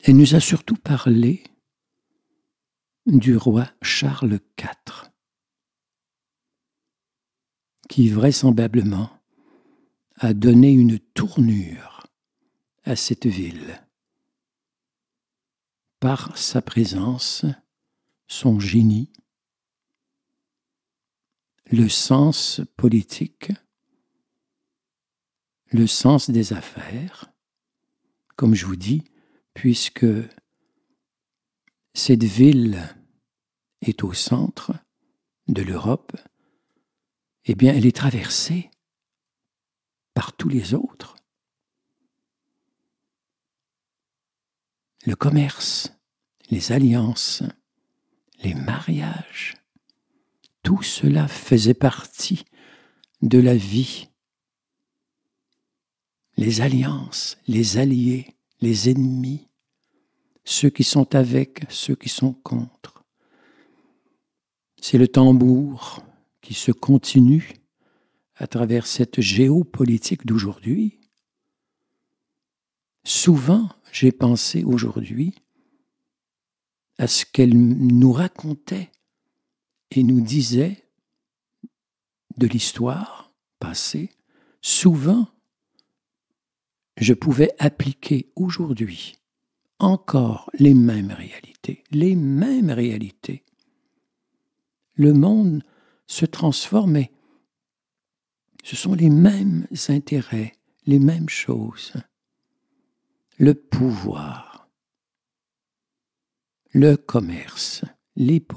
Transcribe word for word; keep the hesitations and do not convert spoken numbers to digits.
Elle nous a surtout parlé du roi Charles quatre, qui vraisemblablement a donné une tournure à cette ville par sa présence, son génie, le sens politique, le sens des affaires, comme je vous dis, puisque cette ville est au centre de l'Europe, eh bien, elle est traversée par tous les autres. Le commerce, les alliances, les mariages, tout cela faisait partie de la vie. Les alliances, les alliés, les ennemis, ceux qui sont avec, ceux qui sont contre. C'est le tambour qui se continue à travers cette géopolitique d'aujourd'hui. Souvent, j'ai pensé aujourd'hui à ce qu'elle nous racontait et nous disait de l'histoire passée. Souvent, je pouvais appliquer aujourd'hui encore les mêmes réalités, les mêmes réalités. Le monde se transforme, ce sont les mêmes intérêts, les mêmes choses. Le pouvoir, le commerce, les